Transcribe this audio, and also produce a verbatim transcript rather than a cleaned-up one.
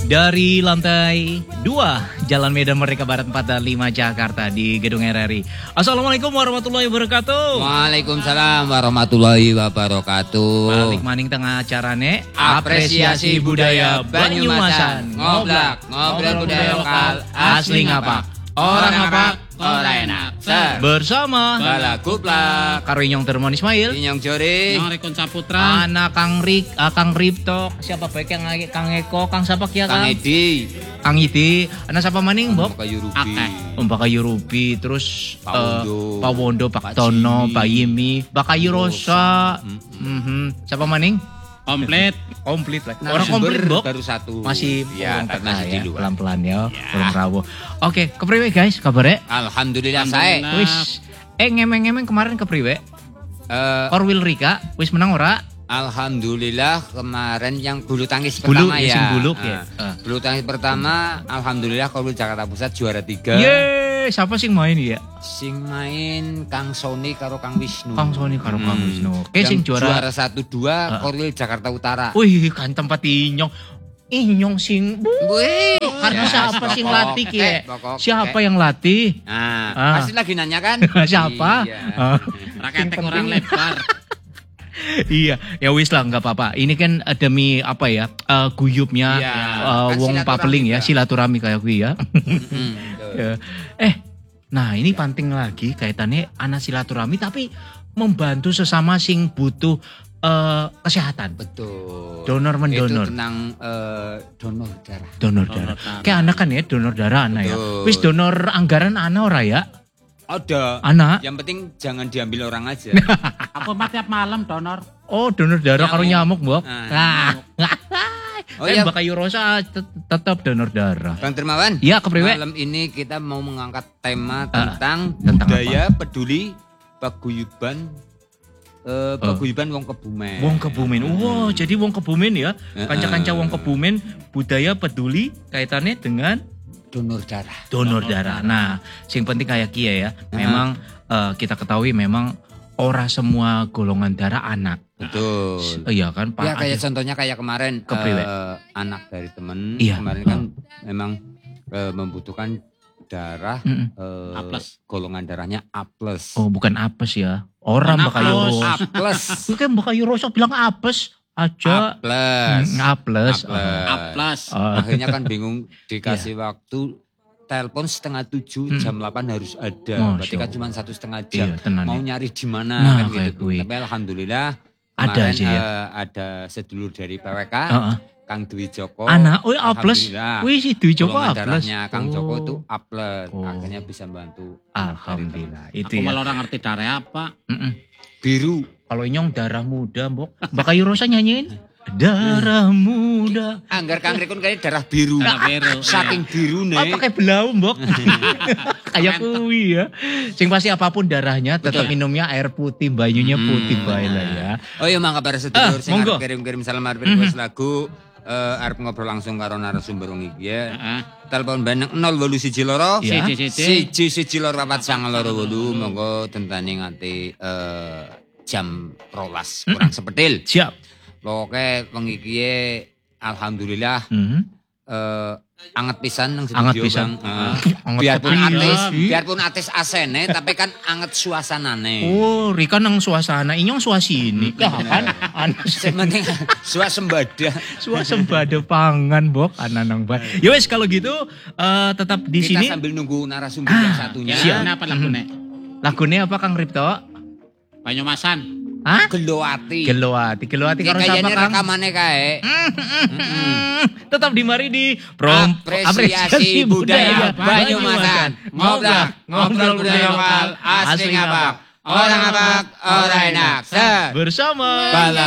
dari lantai dua Jalan Medan Merdeka Barat empat dan lima Jakarta di Gedung R R I. Assalamualaikum warahmatullahi wabarakatuh. Waalaikumsalam warahmatullahi wabarakatuh. Balik maning tengah acarane Apresiasi Budaya Banyumasan. Ngoblak, ngobrol budaya lokal asli ngapak. Orang ngapak, orang enak. Ser. Bersama Balagupla karo Inyong Termon Ismail, Inyong Jori, Inyong Rekon Saputra, anak Kang Rik, uh, Kang Ripto, siapa baik yang Kang Eko, Kang siapa ya Kang? Kang Edi, Kang Edi, anak siapa maning Bob? Mbak Yurubi, Akeh. Mbak Kayu Rubi, terus Pak uh, Wondo, Pak Wondo, Pak, Pak Tono, Jimmy, Pak Yimi, Mbak Kayu Rosa, Mm-mm. mhm, siapa maning? komplit. Komplit lah. Nah, Orang komplit sumber Bok. baru satu. Masih ya, belum masih tengah di ya, luar. pelan-pelan ya, belum rawuh. Oke, kepriwe guys kabarnya? Alhamdulillah Alhamdulillah. saya. Wis, eh ngemeng-ngemeng kemarin kepriwe? Eh, Korwil Rika, wis menang ora? Alhamdulillah kemarin yang bulu tangkis Bulu, pertama ya, ya. sing buluk Ah, ya. Ah. Bulu tangkis pertama, alhamdulillah kalau Jakarta Pusat juara tiga. Yeay, siapa sih main ya? Sing main Kang Sony karo Kang Wisnu. Kang Sony karo Kang Hmm. Wisnu. Oke, Yang sing juara. juara satu dua Ah. Korwil Jakarta Utara. Wih, kan tempat Inyong. Inyong sing Wih, karena ya, siapa sing pokok, latih ya? eh, pokok, Siapa eh. yang latih? Nah, Ah. pasti lagi nanya kan? Siapa? Iya. Ah. Raketek Yang orang penting- lebar. Iya, ya wis lah nggak apa-apa. Ini kan eh, demi apa ya? eh, guyupnya Iya, eh, kan wong silaturahmi papeling ya, juga. silaturahmi kayak gue ya. Mm, betul. Ya. Eh, nah ini penting lagi kaitannya anak silaturahmi tapi membantu sesama sing butuh eh, kesehatan. Betul. Donor mendonor. Itu tentang eh, donor darah. Donor Donor darah. darah. Kayak anak kan ya, donor darah anak ya. Betul. Wis donor anggaran anak ora ya? Ada. Anak. Yang penting jangan diambil orang aja. Apa mah tiap malam donor? Oh, donor darah karo nyamuk, Mbok. Ah, Nah. Oh, Eh, iya. Mbak Kayu Rosa tet- tetap donor darah. Bang Dermawan. Iya, kepriwe? Malam ini kita mau mengangkat tema Ah, tentang, tentang budaya peduli paguyuban eh, paguyuban wong Kebumen. Wong Kebumen. Wow, jadi wong Kebumen ya. Eh, Kanca-kanca eh. wong Kebumen budaya peduli kaitannya dengan Donor darah. donor darah. Nah, sing penting kayak kia ya. Memang eh, kita ketahui memang ora semua golongan darah anak. Betul. Oh, iya kan, Pak. Ya kayak Ada- contohnya kayak kemarin Kepriwe? eh, anak dari temen Iya. kemarin kan memang eh, membutuhkan darah Mm-mm. eh, A plus. golongan darahnya A plus. Oh, bukan apes ya. Orang Bukan Mbak Kayu apes. Rosa. A plus. Mungkin Mbak Kayu Rosa bilang apes A aja. plus. Hmm, A plus. A plus. A plus. Oh. Akhirnya kan bingung dikasih waktu telepon setengah tujuh Hmm. jam delapan harus ada. Masya Berarti kan Allah. cuma satu setengah jam. Iya, tenan Mau ya. nyari di mana Nah, kan kayak gitu. gue. Tapi alhamdulillah Ada kemarin, aja ya. eh, ada sedulur dari P W K, Heeh. Kang Dwi Joko. Anak, oh A plus. Alhamdulillah. Wih, si Dwi Joko A Golongan plus. darahnya Kang Joko itu A plus. Oh. Akhirnya bisa bantu. Alhamdulillah. Itu Aku ya. malah orang ngerti darah apa. Mm-mm. Biru. Kalau Inyong darah muda, Mbok. Mbak Kayu Rosa nyanyiin. Darah muda. Anggar Kang Rikun kayak darah biru. Darah biru. Saking biru nih. Oh, pakai belau, Mbok. Kayak kuwi ya. Sing pasti apapun darahnya tetap Betul. minumnya air putih, banyunya putih Hmm, bae lah benar. ya. Oh iya mangga para sedulur Ah, sing monggo. arep kirim-kirim salam arep Mhm. request lagu eh arep ngobrol langsung karo narasumber wong iki ya. Heeh. Telepon beneng nol wolu siji loro Ya. Siji siji. siji siji loro papat sangang loro wolu monggo tentane nganti eh jam rolas kurang sepetil. Siap. Pokoke wengi iki alhamdulillah Mhm. eh anget pisan nang Anget studio pisan. Bang. Heeh. Anget Biarpun kopi, atis, iya. biarpun atis asene tapi kan anget suasanane. Oh, Rika nang suasana, Inyong suasini. Ya kan? Anu Sing penting suasembada. suasembada pangan, Bok. Ananang ban. Ya wes kalau gitu eh, tetap di Kita sini. sambil nunggu narasumber yang satunya. Ya, apa lagune? Lagunya apa Kang Ripto? Banyumasan. Hah? Geloati. Geloati, geloati karo Kayaknya siapa Kang? rekamannya kayak Tetap di mari di Prom apresiasi budaya Banyumasan. Ngobrol, ngobrol budaya lokal asli ngapak. Orang ngapak, orang enak. Se. bersama Bala